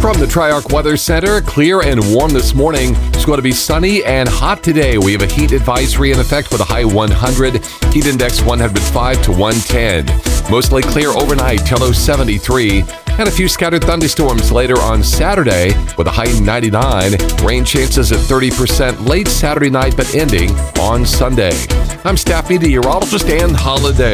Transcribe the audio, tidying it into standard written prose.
From the Tri-Arc Weather Center, clear and warm this morning. It's going to be sunny and hot today. We have a heat advisory in effect with a high 100, heat index 105 to 110. Mostly clear overnight till low 73. And a few scattered thunderstorms later on Saturday with a high 99. Rain chances at 30% late Saturday night, but ending on Sunday. I'm staff meteorologist Ann Holiday.